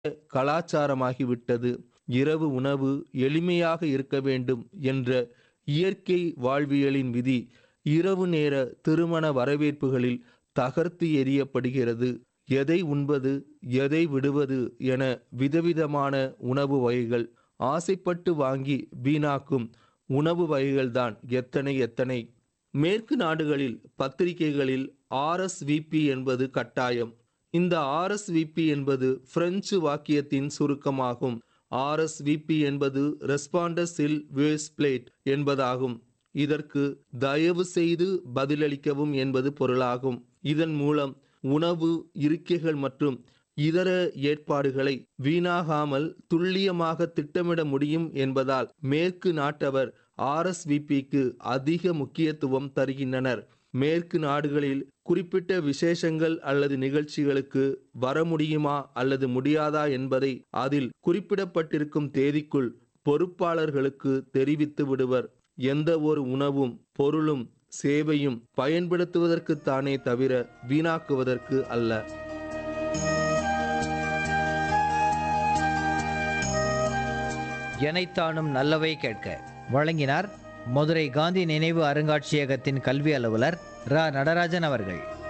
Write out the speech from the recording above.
கலாச்சாரமாகிவிட்டது. இரவு உணவு எளிமையாக இருக்க வேண்டும் என்ற இயற்கை வாழ்வியலின் விதி இரவு நேர திருமண வரவேற்புகளில் தகர்த்து எறியப்படுகிறது. எதை உண்பது, எதை விடுவது என விதவிதமான உணவு வகைகள், ஆசைப்பட்டு வாங்கி வீணாக்கும் உணவு வகைகள்தான் எத்தனை எத்தனை. மேற்கு நாடுகளில் பத்திரிகைகளில் ஆர்எஸ்விபி என்பது கட்டாயம். இந்த ஆர்எஸ்விபி என்பது பிரெஞ்சு வாக்கியத்தின் சுருக்கமாகும். ஆர்எஸ்விபி என்பது ரெஸ்பாண்டஸ் இல் வேஸ் பிளேட் என்பதாகும். இதற்கு தயவு செய்து பதிலளிக்கவும் என்பது பொருளாகும். இதன் மூலம் உணவு இருக்கைகள் மற்றும் இதர ஏற்பாடுகளை வீணாகாமல் துல்லியமாக திட்டமிட முடியும் என்பதால் மேற்கு நாட்டவர் ஆர்எஸ்விபிக்கு அதிக முக்கியத்துவம் தருகின்றனர். மேற்கு நாடுகளில் குறிப்பிட்ட விசேஷங்கள் அல்லது நிகழ்ச்சிகளுக்கு வர முடியுமா அல்லது முடியாதா என்பதை அதில் குறிப்பிடப்பட்டிருக்கும் தேதிக்குள் பொறுப்பாளர்களுக்கு தெரிவித்து விடுவர். எந்த ஒரு உணவும் பொருளும் சேவையும் பயன்படுத்துவதற்குத்தானே தவிர வீணாக்குவதற்கு அல்ல. எனைத்தானும் நல்லவை கேட்க வழங்கினார் மதுரை காந்தி நினைவு அருங்காட்சியகத்தின் கல்வி அலுவலர் ரா நடராஜன் அவர்கள்.